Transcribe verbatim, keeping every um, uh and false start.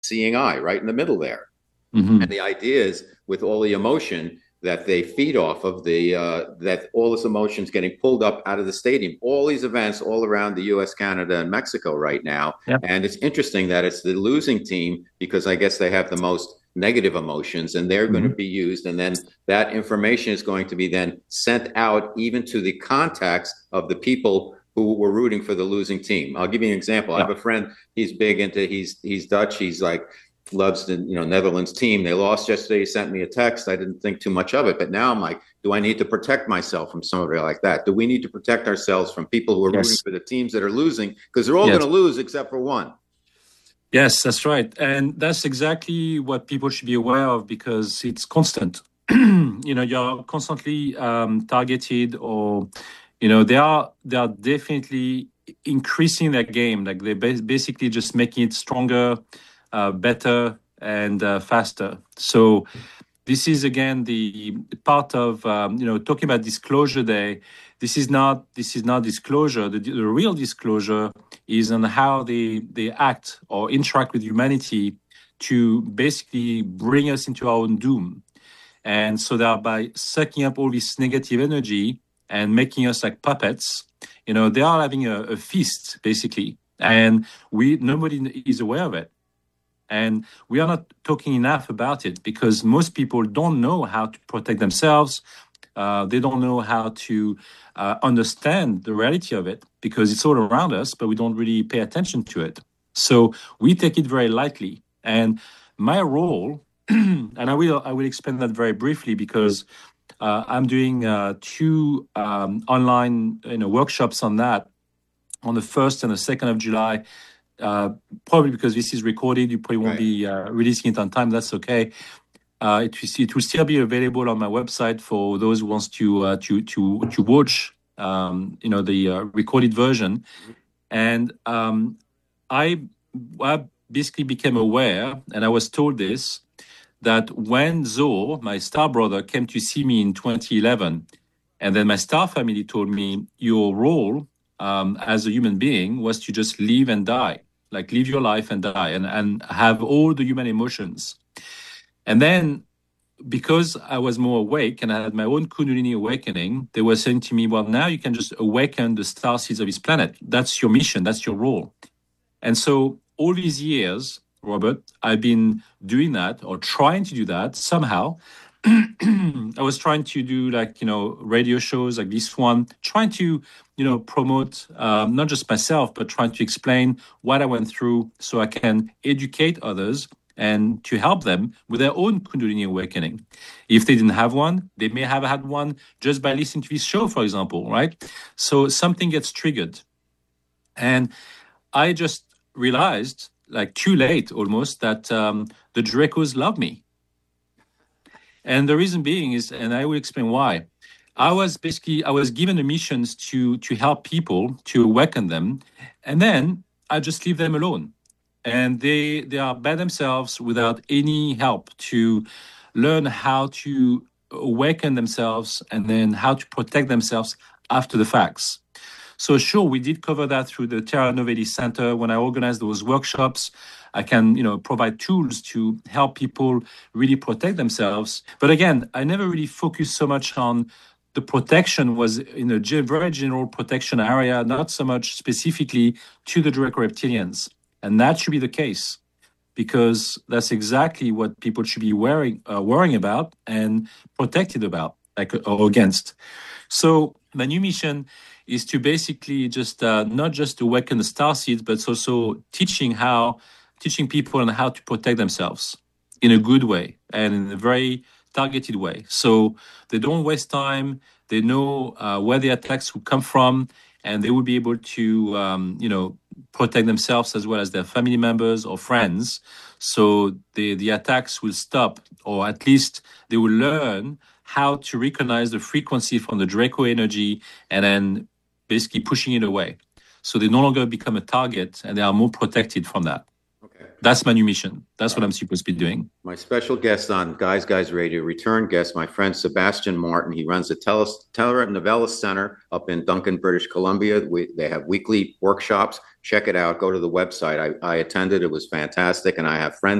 seeing eye right in the middle there. And Hmm. the idea is with all the emotion that they feed off of the uh, that all this emotion is getting pulled up out of the stadium. All these events all around the U S, Canada, and Mexico right now. Yep. And it's interesting that it's the losing team because I guess they have the most negative emotions and they're going to Hmm. be used. And then that information is going to be then sent out even to the contacts of the people who were rooting for the losing team. I'll give you an example. I have Yeah. a friend, he's big into, he's, he's Dutch. He's like, loves the you know Netherlands team. They lost yesterday. He sent me a text. I didn't think too much of it, but now I'm like, do I need to protect myself from somebody like that? Do we need to protect ourselves from people who are rooting Yes. for the teams that are losing? Because they're all Yes. going to lose except for one. Yes, that's right. And that's exactly what people should be aware of because it's constant. You know, you're constantly um, targeted or, you know, they are they are definitely increasing their game. Like they're bas- basically just making it stronger, uh, better, and uh, faster. So this is again the part of um, you know talking about disclosure day. This is not this is not disclosure. The, the real disclosure is on how they they act or interact with humanity to basically bring us into our own doom. And so that by sucking up all this negative energy and making us like puppets, you know, they are having a, a feast basically, and we nobody is aware of it. And we are not talking enough about it because most people don't know how to protect themselves. Uh, they don't know how to uh, understand the reality of it because it's all around us, but we don't really pay attention to it. So we take it very lightly. And my role, and I will I will explain that very briefly because uh, I'm doing uh, two um, online you know workshops on that on the first and the second of July. Uh, probably because this is recorded, you probably won't Right. be uh, releasing it on time. That's okay. Uh, it, will- it will still be available on my website for those who wants to uh, to to to watch, um, you know, the uh, recorded version. And um, I, I basically became aware, and I was told this that when Zoe, my star brother, came to see me in twenty eleven, and then my star family told me your role um, as a human being was to just live and die, like live your life and die, and and have all the human emotions. And then because I was more awake and I had my own Kundalini awakening, they were saying to me, well, now you can just awaken the star seeds of this planet. That's your mission, that's your role. And so all these years, Robert, I've been doing that or trying to do that somehow. I was trying to do like, you know, radio shows like this one, trying to, you know, promote um, not just myself, but trying to explain what I went through so I can educate others and to help them with their own Kundalini awakening. If they didn't have one, they may have had one just by listening to this show, for example, right? So something gets triggered. And I just realized, like too late almost, that um, the Dracos love me. And the reason being is, and I will explain why. I was basically I was given the missions to to help people to awaken them, and then I just leave them alone, and they they are by themselves without any help to learn how to awaken themselves and then how to protect themselves after the facts. So sure, we did cover that through the Terra Noveli Center. When I organized those workshops, I can, you know, provide tools to help people really protect themselves. But again, I never really focused so much on the protection was in a very general protection area, not so much specifically to the Draco reptilians. And that should be the case because that's exactly what people should be worrying, uh, worrying about and protected about, like or against. So my new mission is to basically just uh, not just awaken the star seeds, but also teaching how teaching people on how to protect themselves in a good way and in a very targeted way. So they don't waste time. They know uh, where the attacks will come from, and they will be able to, um, you know, protect themselves as well as their family members or friends. So the the attacks will stop, or at least they will learn how to recognize the frequency from the Draco energy and then basically pushing it away. So they no longer become a target and they are more protected from that. Okay. That's my new mission. That's All what right. I'm supposed to be doing. My special guest on Guys Guys Radio, return guest, my friend Sebastian Martin. He runs the Tele- Telenovela Center up in Duncan, British Columbia. We, they have weekly workshops. check it out. Go to the website. I, I attended. It was fantastic. And I have friends